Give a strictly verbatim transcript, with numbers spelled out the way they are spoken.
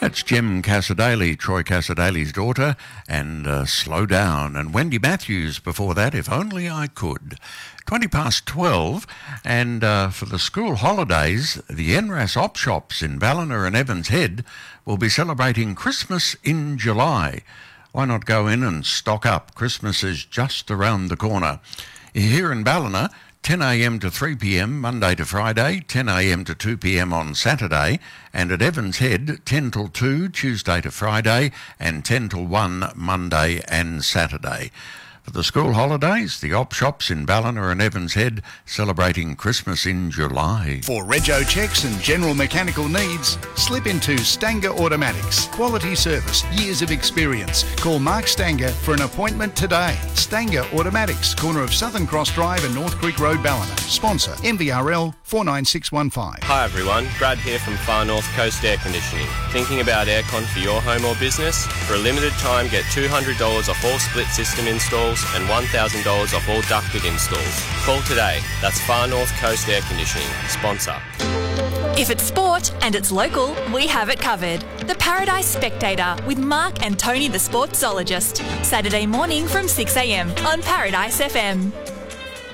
That's Jem Cassadaly, Troy Cassadaly's daughter, and uh, Slow Down. And Wendy Matthews before that, If Only I Could. twenty past twelve, and uh, for the school holidays, the N R A S op shops in Ballina and Evans Head will be celebrating Christmas in July. Why not go in and stock up? Christmas is just around the corner. Here in Ballina, ten a m to three p m Monday to Friday, ten a m to two p m on Saturday, and at Evans Head, ten till two Tuesday to Friday, and ten till one Monday and Saturday. For the school holidays, the op shops in Ballina and Evans Head celebrating Christmas in July. For rego checks and general mechanical needs, slip into Stanger Automatics. Quality service, years of experience. Call Mark Stanger for an appointment today. Stanger Automatics, corner of Southern Cross Drive and North Creek Road, Ballina. Sponsor M V R L four nine six one five. Hi everyone, Brad here from Far North Coast Air Conditioning. Thinking about aircon for your home or business? For a limited time, get two hundred dollars off all split system installs and one thousand dollars off all ducted installs. Call today. That's Far North Coast Air Conditioning. Sponsor. If it's sport and it's local, we have it covered. The Paradise Spectator with Mark and Tony the Sportsologist. Saturday morning from six a m on Paradise F M.